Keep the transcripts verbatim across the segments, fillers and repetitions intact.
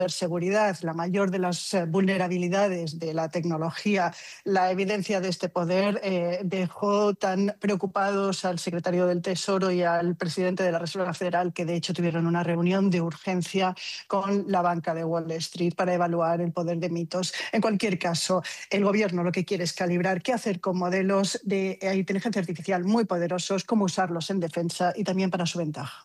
seguridad, la mayor de las vulnerabilidades de la tecnología, la evidencia de este poder eh, dejó tan preocupados al secretario del Tesoro y al presidente de la Reserva Federal que de hecho tuvieron una reunión de urgencia con la banca de Wall Street para evaluar el poder de mitos. En cualquier caso, el gobierno lo que quiere es calibrar qué hacer con modelos de inteligencia artificial muy poderosos, cómo usarlos en defensa y también para su ventaja.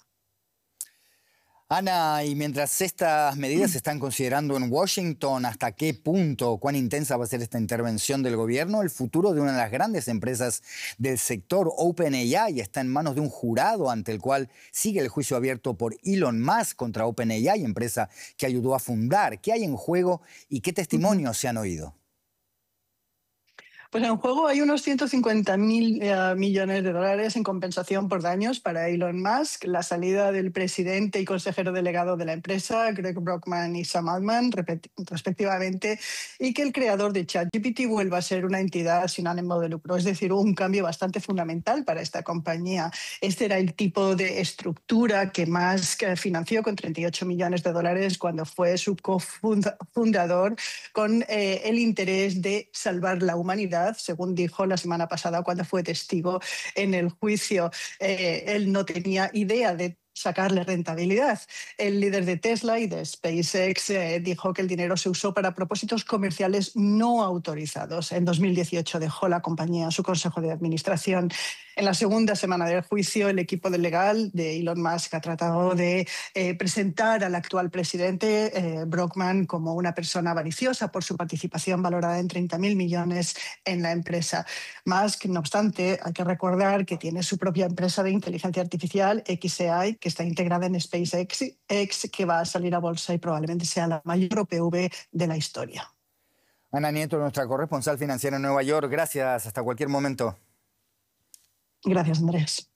Ana, y mientras estas medidas se están considerando en Washington, ¿hasta qué punto, cuán intensa va a ser esta intervención del gobierno? El futuro de una de las grandes empresas del sector, OpenAI, está en manos de un jurado ante el cual sigue el juicio abierto por Elon Musk contra OpenAI, empresa que ayudó a fundar. ¿Qué hay en juego y qué testimonios se han oído? Pues en juego hay unos ciento cincuenta mil eh, millones de dólares en compensación por daños para Elon Musk, la salida del presidente y consejero delegado de la empresa, Greg Brockman y Sam Altman, respectivamente, y que el creador de ChatGPT vuelva a ser una entidad sin ánimo de lucro, es decir, un cambio bastante fundamental para esta compañía. Este era el tipo de estructura que Musk financió con treinta y ocho millones de dólares cuando fue su cofundador, con eh, el interés de salvar la humanidad, según dijo la semana pasada cuando fue testigo en el juicio. Eh, él no tenía idea de sacarle rentabilidad. El líder de Tesla y de SpaceX eh, dijo que el dinero se usó para propósitos comerciales no autorizados. En dos mil dieciocho dejó la compañía a su consejo de administración. En la segunda semana del juicio, el equipo legal de Elon Musk ha tratado de eh, presentar al actual presidente eh, Brockman como una persona avariciosa por su participación valorada en treinta mil millones en la empresa. Musk, no obstante, hay que recordar que tiene su propia empresa de inteligencia artificial, X A I, que está integrada en SpaceX, que va a salir a bolsa y probablemente sea la mayor O P V de la historia. Ana Nieto, nuestra corresponsal financiera en Nueva York. Gracias. Hasta cualquier momento. Gracias, Andrés.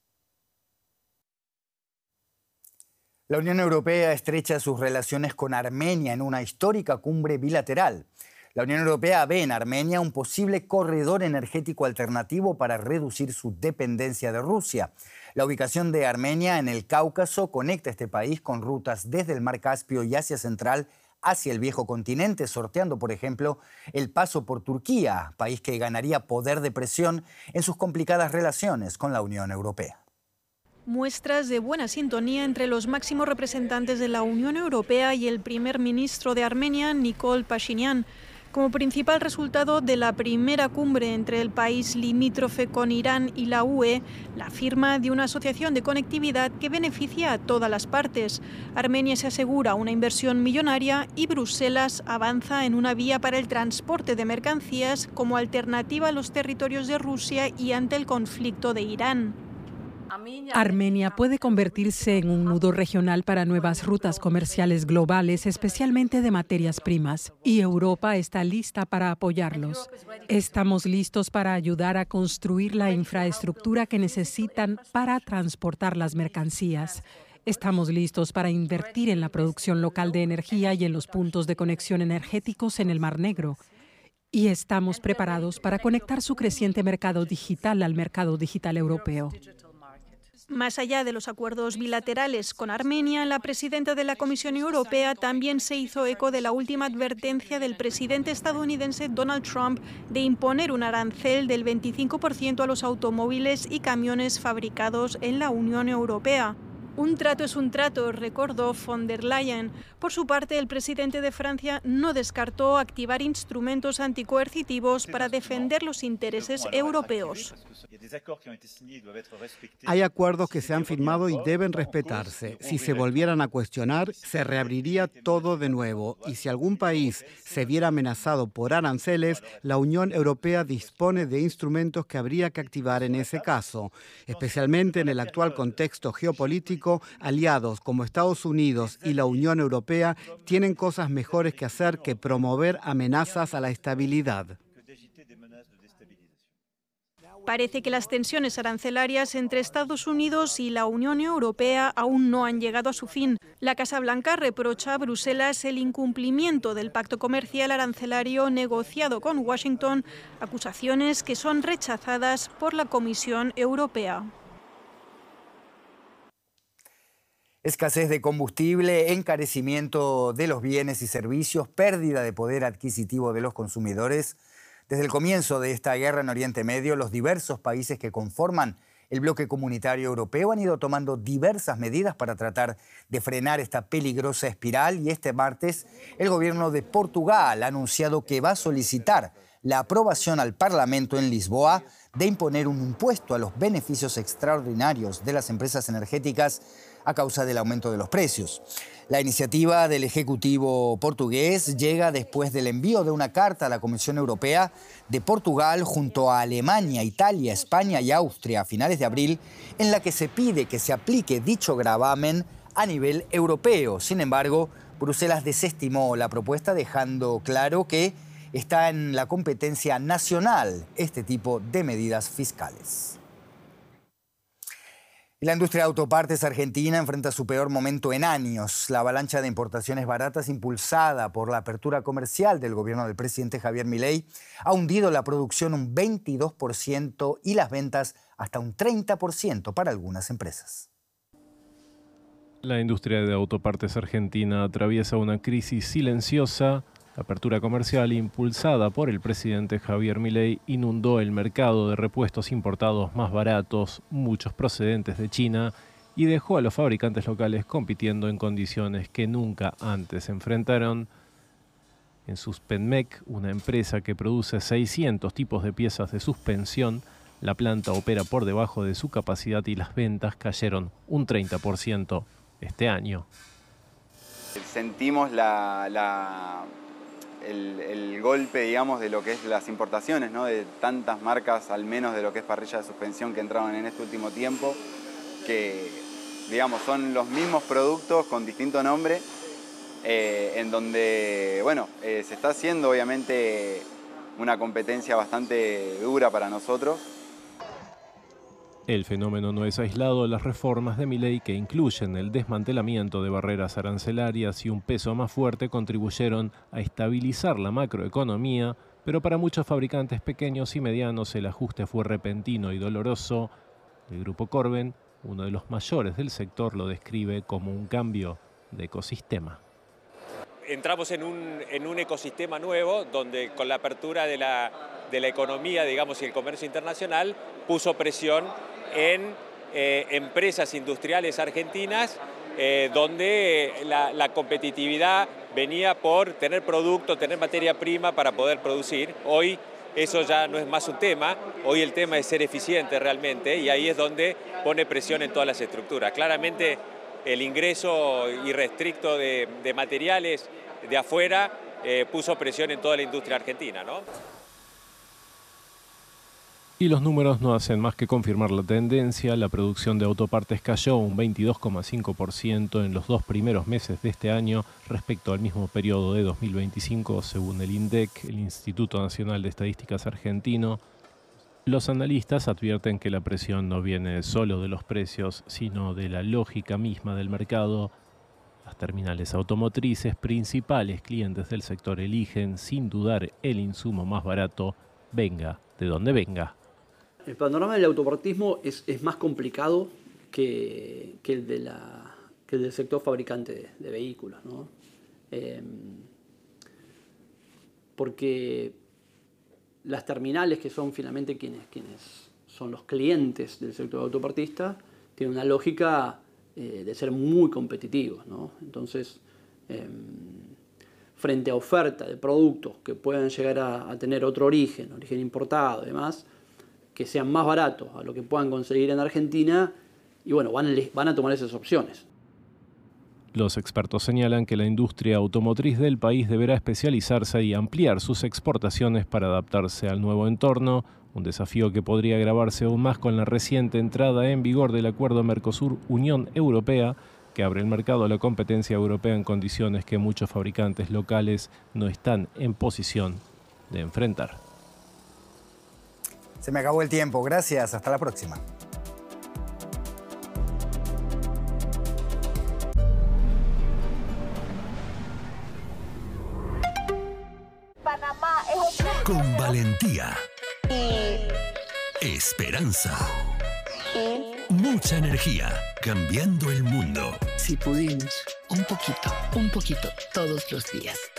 La Unión Europea estrecha sus relaciones con Armenia en una histórica cumbre bilateral. La Unión Europea ve en Armenia un posible corredor energético alternativo para reducir su dependencia de Rusia. La ubicación de Armenia en el Cáucaso conecta este país con rutas desde el Mar Caspio y Asia Central hacia el viejo continente, sorteando, por ejemplo, el paso por Turquía, país que ganaría poder de presión en sus complicadas relaciones con la Unión Europea. Muestras de buena sintonía entre los máximos representantes de la Unión Europea y el primer ministro de Armenia, Nikol Pashinyan, como principal resultado de la primera cumbre entre el país limítrofe con Irán y la U E, la firma de una asociación de conectividad que beneficia a todas las partes. Armenia se asegura una inversión millonaria y Bruselas avanza en una vía para el transporte de mercancías como alternativa a los territorios de Rusia y ante el conflicto de Irán. Armenia puede convertirse en un nudo regional para nuevas rutas comerciales globales, especialmente de materias primas, y Europa está lista para apoyarlos. Estamos listos para ayudar a construir la infraestructura que necesitan para transportar las mercancías. Estamos listos para invertir en la producción local de energía y en los puntos de conexión energéticos en el Mar Negro. Y estamos preparados para conectar su creciente mercado digital al mercado digital europeo. Más allá de los acuerdos bilaterales con Armenia, la presidenta de la Comisión Europea también se hizo eco de la última advertencia del presidente estadounidense Donald Trump de imponer un arancel del veinticinco por ciento a los automóviles y camiones fabricados en la Unión Europea. Un trato es un trato, recordó von der Leyen. Por su parte, el presidente de Francia no descartó activar instrumentos anticoercitivos para defender los intereses europeos. Hay acuerdos que se han firmado y deben respetarse. Si se volvieran a cuestionar, se reabriría todo de nuevo. Y si algún país se viera amenazado por aranceles, la Unión Europea dispone de instrumentos que habría que activar en ese caso. Especialmente en el actual contexto geopolítico, aliados como Estados Unidos y la Unión Europea tienen cosas mejores que hacer que promover amenazas a la estabilidad. Parece que las tensiones arancelarias entre Estados Unidos y la Unión Europea aún no han llegado a su fin. La Casa Blanca reprocha a Bruselas el incumplimiento del pacto comercial arancelario negociado con Washington, acusaciones que son rechazadas por la Comisión Europea. Escasez de combustible, encarecimiento de los bienes y servicios, pérdida de poder adquisitivo de los consumidores. Desde el comienzo de esta guerra en Oriente Medio, los diversos países que conforman el bloque comunitario europeo han ido tomando diversas medidas para tratar de frenar esta peligrosa espiral y este martes el gobierno de Portugal ha anunciado que va a solicitar la aprobación al Parlamento en Lisboa de imponer un impuesto a los beneficios extraordinarios de las empresas energéticas a causa del aumento de los precios. La iniciativa del Ejecutivo portugués llega después del envío de una carta a la Comisión Europea de Portugal junto a Alemania, Italia, España y Austria a finales de abril, en la que se pide que se aplique dicho gravamen a nivel europeo. Sin embargo, Bruselas desestimó la propuesta, dejando claro que está en la competencia nacional este tipo de medidas fiscales. La industria de autopartes argentina enfrenta su peor momento en años. La avalancha de importaciones baratas impulsada por la apertura comercial del gobierno del presidente Javier Milei ha hundido la producción un veintidós por ciento y las ventas hasta un treinta por ciento para algunas empresas. La industria de autopartes argentina atraviesa una crisis silenciosa. La apertura comercial impulsada por el presidente Javier Milei inundó el mercado de repuestos importados más baratos, muchos procedentes de China, y dejó a los fabricantes locales compitiendo en condiciones que nunca antes enfrentaron. En Suspenmec, una empresa que produce seiscientos tipos de piezas de suspensión, la planta opera por debajo de su capacidad y las ventas cayeron un treinta por ciento este año. Sentimos la... la... El, el golpe, digamos, de lo que es las importaciones, ¿no? De tantas marcas, al menos de lo que es parrilla de suspensión que entraron en este último tiempo, que, digamos, son los mismos productos con distinto nombre, eh, en donde, bueno, eh, se está haciendo, obviamente, una competencia bastante dura para nosotros. El fenómeno no es aislado. Las reformas de Milei, que incluyen el desmantelamiento de barreras arancelarias y un peso más fuerte, contribuyeron a estabilizar la macroeconomía, pero para muchos fabricantes pequeños y medianos el ajuste fue repentino y doloroso. El Grupo Corben, uno de los mayores del sector, lo describe como un cambio de ecosistema. Entramos en un, en un ecosistema nuevo donde con la apertura de la, de la economía, digamos, y el comercio internacional puso presión en eh, empresas industriales argentinas eh, donde la, la competitividad venía por tener producto, tener materia prima para poder producir. Hoy eso ya no es más un tema, hoy el tema es ser eficiente realmente y ahí es donde pone presión en todas las estructuras. Claramente el ingreso irrestricto de, de materiales de afuera eh, puso presión en toda la industria argentina, ¿no? Y los números no hacen más que confirmar la tendencia. La producción de autopartes cayó un veintidós coma cinco por ciento en los dos primeros meses de este año respecto al mismo periodo de dos mil veinticinco, según el INDEC, el Instituto Nacional de Estadísticas argentino. Los analistas advierten que la presión no viene solo de los precios, sino de la lógica misma del mercado. Las terminales automotrices, principales clientes del sector, eligen sin dudar el insumo más barato, venga de donde venga. El panorama del autopartismo es, es más complicado que, que, el de la, que el del sector fabricante de, de vehículos, ¿no? Eh, porque las terminales, que son finalmente quienes, quienes son los clientes del sector autopartista, tienen una lógica eh, de ser muy competitivos, ¿no? Entonces, eh, frente a oferta de productos que puedan llegar a, a tener otro origen, origen importado y demás, que sean más baratos a lo que puedan conseguir en Argentina, y bueno, van a, van a tomar esas opciones. Los expertos señalan que la industria automotriz del país deberá especializarse y ampliar sus exportaciones para adaptarse al nuevo entorno, un desafío que podría agravarse aún más con la reciente entrada en vigor del acuerdo Mercosur-Unión Europea, que abre el mercado a la competencia europea en condiciones que muchos fabricantes locales no están en posición de enfrentar. Se me acabó el tiempo. Gracias. Hasta la próxima. Con valentía, esperanza mucha energía, cambiando el mundo. Si pudimos, un poquito, un poquito, todos los días.